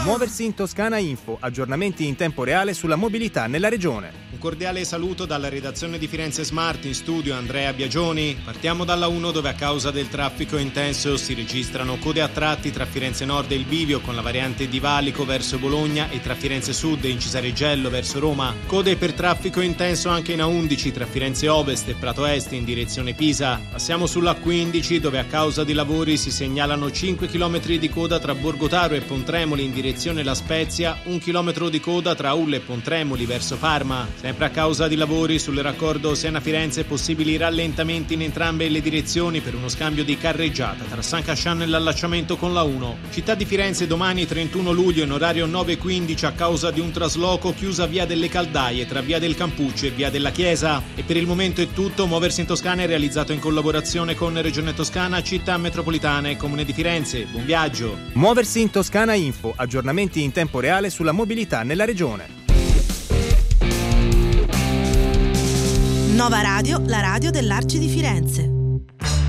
Muoversi in Toscana Info, aggiornamenti in tempo reale sulla mobilità nella regione. Un cordiale saluto dalla redazione di Firenze Smart, in studio Andrea Biagioni. Partiamo dalla 1, dove a causa del traffico intenso si registrano code a tratti tra Firenze Nord e il Bivio con la variante di Valico verso Bologna e tra Firenze Sud e in Cisareggello verso Roma. Code per traffico intenso anche in A11 tra Firenze Ovest e Prato Est in direzione Pisa. Passiamo sulla 15, dove a causa di lavori si segnalano 5 km di coda tra Borgotaro e Pontremoli in direzione La Spezia, 1 chilometro di coda tra Ulle e Pontremoli verso Parma. Sempre a causa di lavori sul raccordo Siena-Firenze possibili rallentamenti in entrambe le direzioni per uno scambio di carreggiata tra San Casciano e l'allacciamento con la 1. Città di Firenze domani 31 luglio in orario 9:15 a causa di un trasloco chiusa via delle Caldaie tra via del Campuccio e via della Chiesa. E per il momento è tutto. Muoversi in Toscana è realizzato in collaborazione con Regione Toscana, Città Metropolitana e Comune di Firenze. Buon viaggio. Muoversi in Toscana Info, aggiornamenti in tempo reale sulla mobilità nella regione. Nova Radio, la radio dell'Arci di Firenze.